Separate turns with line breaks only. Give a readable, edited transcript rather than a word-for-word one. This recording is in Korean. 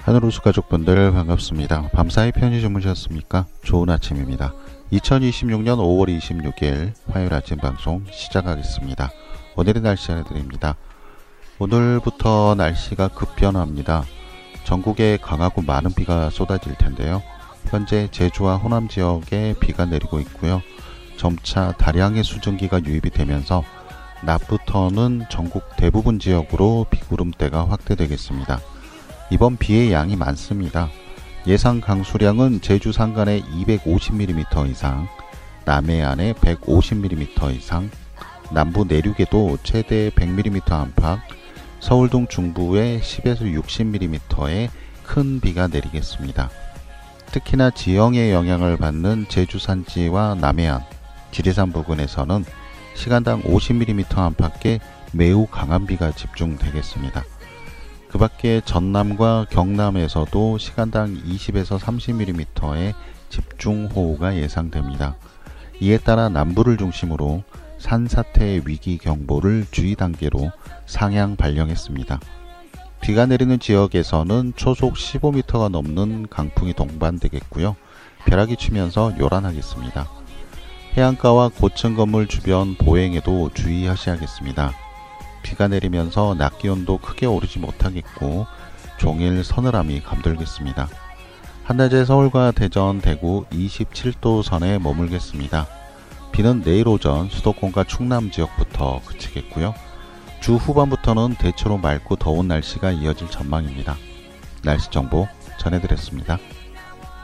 하늘우수 가족분들 반갑습니다. 밤사이 편히 주무셨습니까? 좋은 아침입니다. 2026년 5월 26일 화요일 아침 방송 시작하겠습니다. 오늘의 날씨 알려드립니다. 오늘부터 날씨가 급변합니다. 전국에 강하고 많은 비가 쏟아질 텐데요. 현재 제주와 호남 지역에 비가 내리고 있고요. 점차 다량의 수증기가 유입이 되면서 낮부터는 전국 대부분 지역으로 비구름대가 확대되겠습니다. 이번 비의 양이 많습니다. 예상 강수량은 제주 산간에 250mm 이상, 남해안에 150mm 이상, 남부 내륙에도 최대 100mm 안팎, 서울동 중부에 10에서 60mm의 큰 비가 내리겠습니다. 특히나 지형의 영향을 받는 제주 산지와 남해안, 지리산 부근에서는 시간당 50mm 안팎의 매우 강한 비가 집중되겠습니다. 그 밖에 전남과 경남에서도 시간당 20에서 30mm의 집중호우가 예상됩니다. 이에 따라 남부를 중심으로 산사태 위기경보를 주의 단계로 상향 발령했습니다. 비가 내리는 지역에서는 초속 15m가 넘는 강풍이 동반되겠고요. 벼락이 치면서 요란하겠습니다. 해안가와 고층 건물 주변 보행에도 주의하셔야겠습니다. 비가 내리면서 낮 기온도 크게 오르지 못하겠고 종일 서늘함이 감돌겠습니다. 한낮에 서울과 대전, 대구 27도 선에 머물겠습니다. 비는 내일 오전 수도권과 충남 지역부터 그치겠고요. 주 후반부터는 대체로 맑고 더운 날씨가 이어질 전망입니다. 날씨 정보 전해드렸습니다.